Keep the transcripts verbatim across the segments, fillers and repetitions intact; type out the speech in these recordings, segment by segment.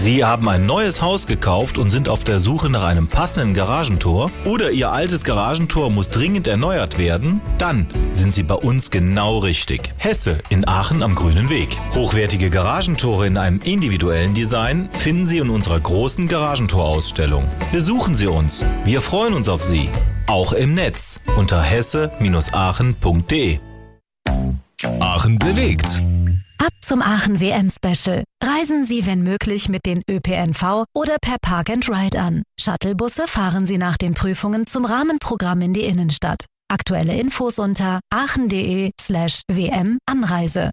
Sie haben ein neues Haus gekauft und sind auf der Suche nach einem passenden Garagentor? Oder Ihr altes Garagentor muss dringend erneuert werden? Dann sind Sie bei uns genau richtig. Hesse in Aachen am Grünen Weg. Hochwertige Garagentore in einem individuellen Design finden Sie in unserer großen Garagentorausstellung. Besuchen Sie uns. Wir freuen uns auf Sie. Auch im Netz unter hesse Bindestrich aachen Punkt de. Aachen bewegt. Ab zum Aachen W M-Special. Reisen Sie, wenn möglich, mit den Ö P N V oder per Park and Ride an. Shuttlebusse fahren Sie nach den Prüfungen zum Rahmenprogramm in die Innenstadt. Aktuelle Infos unter aachen.de slash WM Anreise.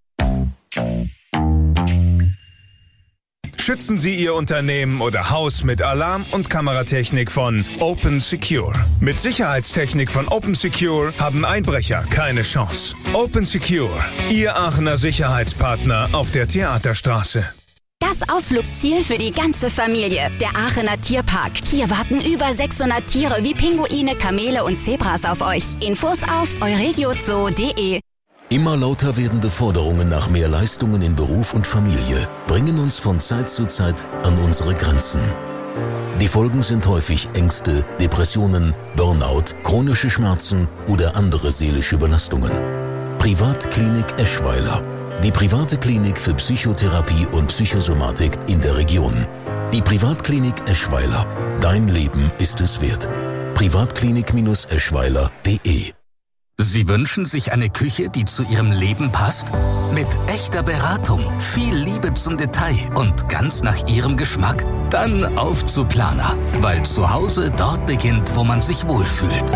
Schützen Sie Ihr Unternehmen oder Haus mit Alarm- und Kameratechnik von Open Secure. Mit Sicherheitstechnik von Open Secure haben Einbrecher keine Chance. Open Secure, Ihr Aachener Sicherheitspartner auf der Theaterstraße. Das Ausflugsziel für die ganze Familie, der Aachener Tierpark. Hier warten über sechshundert Tiere wie Pinguine, Kamele und Zebras auf euch. Infos auf euregiozoo punkt de. Immer lauter werdende Forderungen nach mehr Leistungen in Beruf und Familie bringen uns von Zeit zu Zeit an unsere Grenzen. Die Folgen sind häufig Ängste, Depressionen, Burnout, chronische Schmerzen oder andere seelische Belastungen. Privatklinik Eschweiler. Die private Klinik für Psychotherapie und Psychosomatik in der Region. Die Privatklinik Eschweiler. Dein Leben ist es wert. privatklinik Eschweiler punkt de. Sie wünschen sich eine Küche, die zu Ihrem Leben passt? Mit echter Beratung, viel Liebe zum Detail und ganz nach Ihrem Geschmack? Dann auf zu Planer, weil zu Hause dort beginnt, wo man sich wohlfühlt.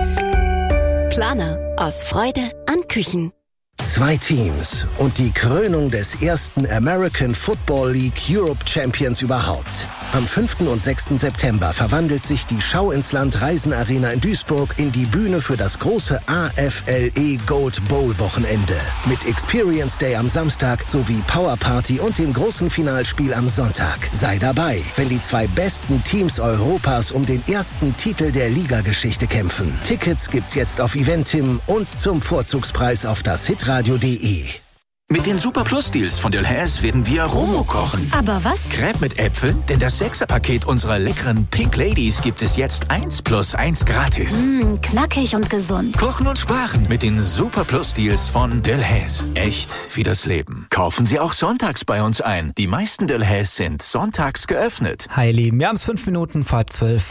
Planer. Aus Freude an Küchen. Zwei Teams und die Krönung des ersten American Football League Europe Champions überhaupt. Am fünften und sechsten September verwandelt sich die Schau ins Land Reisenarena in Duisburg in die Bühne für das große A F L E Gold Bowl Wochenende. Mit Experience Day am Samstag sowie Power Party und dem großen Finalspiel am Sonntag. Sei dabei, wenn die zwei besten Teams Europas um den ersten Titel der Ligageschichte kämpfen. Tickets gibt's jetzt auf Eventim und zum Vorzugspreis auf das hitradio punkt de. Mit den Super Plus Deals von Delhaize werden wir Romo kochen. Aber was? Crepe mit Äpfeln, denn das Sechserpaket unserer leckeren Pink Ladies gibt es jetzt eins plus eins gratis. Mmm, knackig und gesund. Kochen und sparen mit den Super Plus Deals von Delhaize. Echt wie das Leben. Kaufen Sie auch sonntags bei uns ein. Die meisten Delhaize sind sonntags geöffnet. Hi Lieben, wir haben es fünf Minuten vor halb zwölf.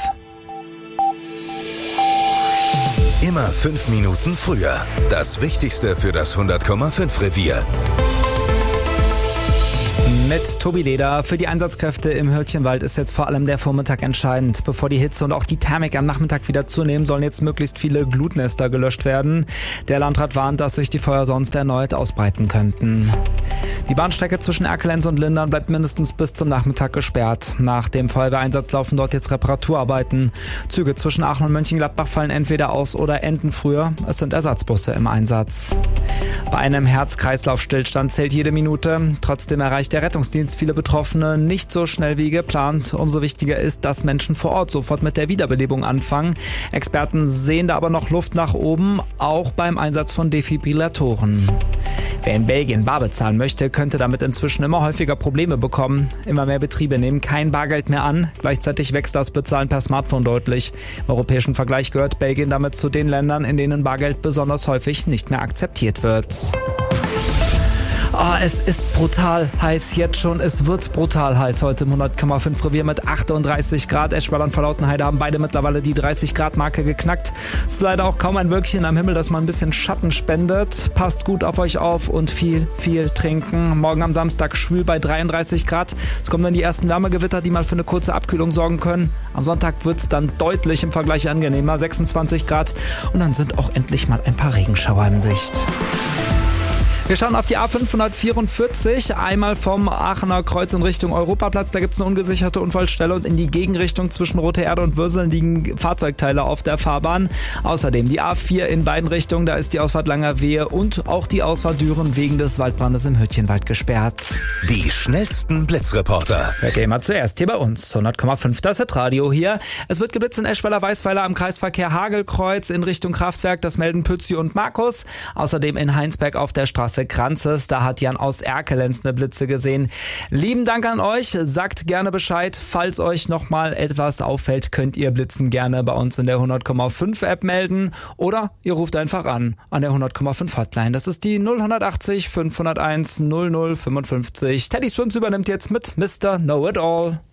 Immer fünf Minuten früher. Das Wichtigste für das hundert Komma fünf Revier. Mit Tobi Leder. Für die Einsatzkräfte im Hürtchenwald ist jetzt vor allem der Vormittag entscheidend. Bevor die Hitze und auch die Thermik am Nachmittag wieder zunehmen, sollen jetzt möglichst viele Glutnester gelöscht werden. Der Landrat warnt, dass sich die Feuer sonst erneut ausbreiten könnten. Die Bahnstrecke zwischen Erkelenz und Lindern bleibt mindestens bis zum Nachmittag gesperrt. Nach dem Feuerwehreinsatz laufen dort jetzt Reparaturarbeiten. Züge zwischen Aachen und Mönchengladbach fallen entweder aus oder enden früher. Es sind Ersatzbusse im Einsatz. Bei einem Herz-Kreislauf-Stillstand zählt jede Minute. Trotzdem erreicht der Rettungsdienst viele Betroffene nicht so schnell wie geplant. Umso wichtiger ist, dass Menschen vor Ort sofort mit der Wiederbelebung anfangen. Experten sehen da aber noch Luft nach oben, auch beim Einsatz von Defibrillatoren. Wer in Belgien bar bezahlen möchte, könnte damit inzwischen immer häufiger Probleme bekommen. Immer mehr Betriebe nehmen kein Bargeld mehr an. Gleichzeitig wächst das Bezahlen per Smartphone deutlich. Im europäischen Vergleich gehört Belgien damit zu den Ländern, in denen Bargeld besonders häufig nicht mehr akzeptiert wird. Oh, es ist brutal heiß jetzt schon. Es wird brutal heiß heute im hundert Komma fünf Revier mit achtunddreißig Grad. Eschweiler und Verlautenheide haben beide mittlerweile die dreißig Grad Marke geknackt. Es ist leider auch kaum ein Wölkchen am Himmel, das mal ein bisschen Schatten spendet. Passt gut auf euch auf und viel, viel trinken. Morgen am Samstag schwül bei dreiunddreißig Grad. Es kommen dann die ersten Wärmegewitter, die mal für eine kurze Abkühlung sorgen können. Am Sonntag wird es dann deutlich im Vergleich angenehmer, sechsundzwanzig Grad. Und dann sind auch endlich mal ein paar Regenschauer in Sicht. Wir schauen auf die A fünfhundertvierundvierzig, einmal vom Aachener Kreuz in Richtung Europaplatz. Da gibt es eine ungesicherte Unfallstelle und in die Gegenrichtung zwischen Rote Erde und Würseln liegen Fahrzeugteile auf der Fahrbahn. Außerdem die A vier in beiden Richtungen, da ist die Ausfahrt Langerwehe und auch die Ausfahrt Düren wegen des Waldbrandes im Hürtchenwald gesperrt. Die schnellsten Blitzreporter. Hört ihr immer zuerst hier bei uns, hundert Komma fünf, das ist Radio hier. Es wird geblitzt in Eschweiler-Weißweiler am Kreisverkehr Hagelkreuz in Richtung Kraftwerk, das melden Pützi und Markus. Außerdem in Heinsberg auf der Straße Straße Kranzes. Da hat Jan aus Erkelenz eine Blitze gesehen. Lieben Dank an euch. Sagt gerne Bescheid. Falls euch nochmal etwas auffällt, könnt ihr Blitzen gerne bei uns in der hundert Komma fünf App melden oder ihr ruft einfach an an der hundert Komma fünf Hotline. Das ist die null achtzig fünfhunderteins null null fünfundfünfzig. Teddy Swims übernimmt jetzt mit Mister Know It All.